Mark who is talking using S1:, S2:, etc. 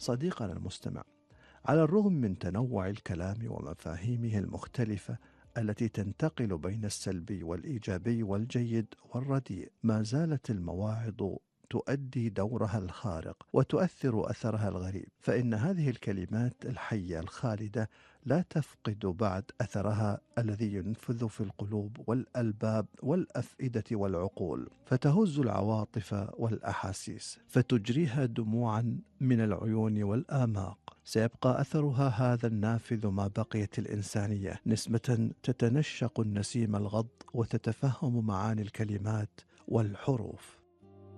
S1: صديقنا المستمع، على الرغم من تنوع الكلام ومفاهيمه المختلفة التي تنتقل بين السلبي والإيجابي والجيد والرديء، ما زالت المواعظ تؤدي دورها الخارق وتؤثر أثرها الغريب، فإن هذه الكلمات الحية الخالدة لا تفقد بعد أثرها الذي ينفذ في القلوب والألباب والأفئدة والعقول، فتهز العواطف والأحاسيس، فتجريها دموعا من العيون والآماق. سيبقى أثرها هذا النافذ ما بقيت الإنسانية، نسمة تتنشق النسيم الغض وتتفهم معاني الكلمات والحروف.